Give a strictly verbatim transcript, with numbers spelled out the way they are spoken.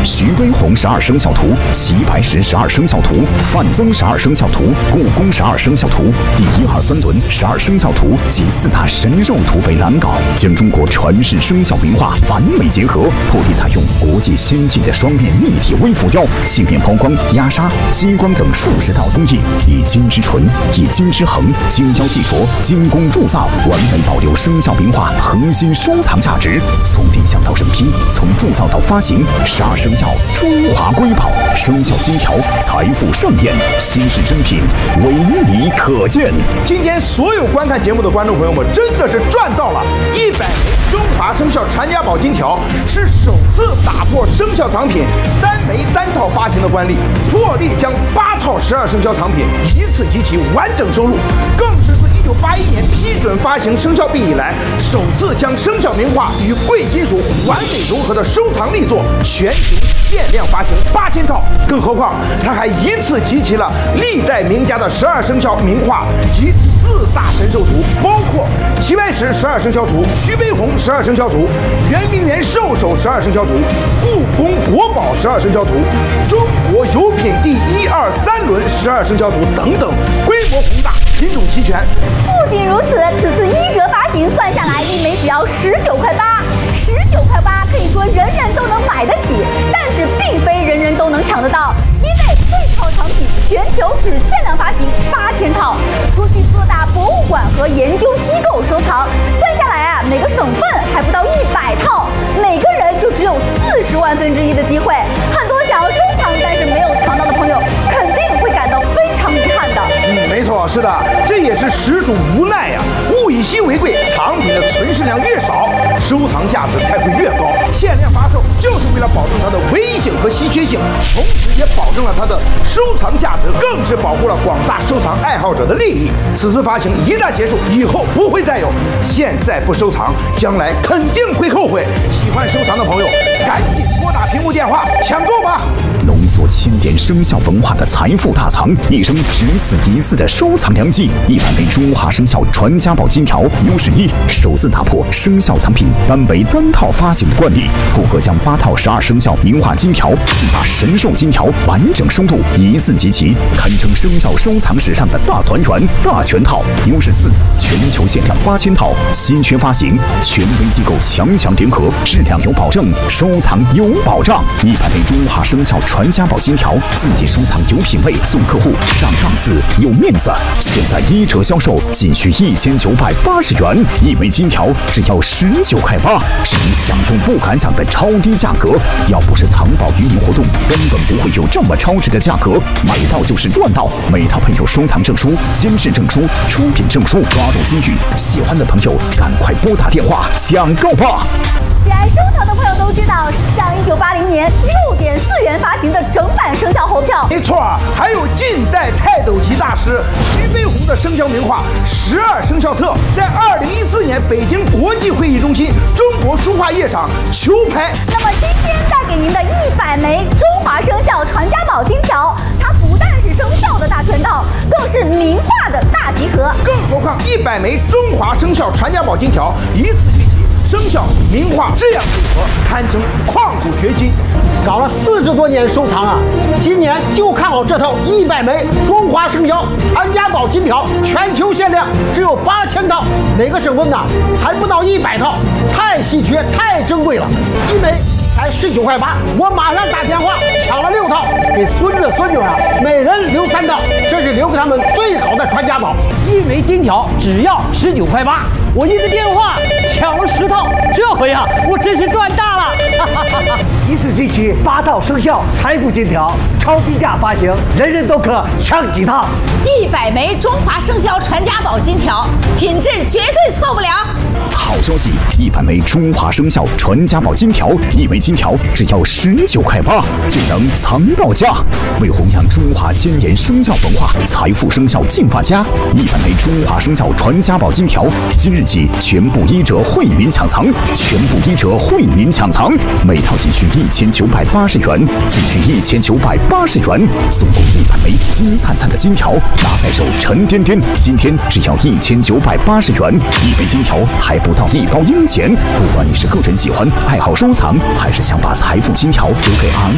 徐悲鸿十二生肖图、齐白石十二生肖图、范增十二生肖图、故宫十二生肖图、第一二三轮十二生肖图及四大神兽图为蓝稿，将中国传世生肖名画完美结合，破例采用国际先进的双面立体微浮雕、镜面抛光、压沙、激光等数十道工艺，以金之纯、以金之衡、精雕细琢、精工铸造，完美保留生肖名画核心收藏价值。从定向到审批，从铸造到发行，十二生肖中华瑰宝，生肖金条，财富盛宴，稀世珍品，唯你可见。 今天所有观看节目的观众朋友们，真的是赚到了！一百枚中华生肖传家宝金条是首次打破生肖藏品单枚单套发行的惯例，破例将八套十二生肖藏品一次集齐完整收录，更是自一九八一年批准发行生肖币以来，首次将生肖名画与贵金属完美融合的收藏力作，全球限量发行八千套。更何况，他还一次集齐了历代名家的十二生肖名画及四大神兽图，包括齐白石十二生肖图、徐悲鸿十二生肖图、圆明园兽首十二生肖图、故宫国宝十二生肖图、中国有品第一二三轮十二生肖图等等，规模宏大，品种齐全。 不仅如此，此次一折发行算下来，一枚只要十九块八，十九块八可以说人人都能买得起，但是并非人人都能抢得到，因为这套藏品全球只限量发行八千套，出去各大博物馆和研究机构收藏，算下来啊，每个省份还不到一百套，每个人就只有四十万分之一的机会。很多想要收藏但是没有抢到的朋友，肯定会感到非常遗憾的。 嗯，没错，是的，这也是实属无奈呀、啊。物以稀为贵，藏品的存世量越少，收藏价值才会越高。限量发售就是为了保证它的唯一性和稀缺性，同时也保证了它的收藏价值，更是保护了广大收藏爱好者的利益。此次发行一旦结束，以后不会再有。现在不收藏，将来肯定会后悔。喜欢收藏的朋友，赶紧拨打屏幕电话抢购吧！ 浓缩千年生肖文化的财富大藏，一生只此一次的收藏良机。一百枚中华生肖传家宝金条，优势一，首次打破生肖藏品单枚单套发行的惯例，破格将八套十二生肖名画金条、四大神兽金条完整收录，一次集齐，堪称生肖收藏史上的大团圆、大全套。优势四，全球限量八千套，稀缺发行，权威机构强强联合，质量有保证，收藏有保障。一百枚中华生肖传家宝金条，自己收藏有品位，送客户上档次有面子。现在一折销售仅需一千九百八十元，一枚金条只要十九块八，是你想都不敢想的超低价格。要不是藏宝余年活动，根本不会有这么超值的价格。买到就是赚到，每套配有收藏证书、监制证书、出品证书，抓住机遇，喜欢的朋友赶快拨打电话抢购吧！ 喜爱收藏的朋友都知道，像一九八零年六点四元发行的整版生肖猴票， 没错，还有近代泰斗级大师徐悲鸿的生肖名画《十二生肖册》，在二零一四年北京国际会议中心中国书画夜场球拍。 那么今天带给您的一百枚中华生肖传家宝金条，它不但是生肖的大全套，更是名画的大集合。 更何况一百枚中华生肖传家宝金条一次聚集生肖名画这样组合，堪称旷古绝今。 搞了四十多年收藏啊，今年就看好这套一百枚中华生肖传家宝金条，全球限量只有八千套，每个省份呢还不到一百套，太稀缺太珍贵了，一枚才十九块八，我马上打电话抢了六套，给孙子孙女啊每人留三套，这是留给他们最好的传家宝。 一枚金条只要十九块八，我一个电话抢了十套，这回啊我真是赚大了！ 一次集齐八套生肖财富金条，超低价发行，人人都可抢几套。 一百枚中华生肖传家宝金条，品质绝对错不了。 好消息！一百枚中华生肖传家宝金条，一枚金条只要十九块八，就能藏到家。为弘扬中华千年生肖文化，财富生肖进发家，一百枚中华生肖传家宝金条，今日起全部一折惠民抢藏，全部一折惠民抢藏，每套仅需一千九百八十元，仅需一千九百八十元，送购一百枚金灿灿的金条，拿在手沉甸甸。今天只要一千九百八十元，一枚金条还不到一包银钱。不管你是个人喜欢、爱好收藏，还是想把财富金条留给昂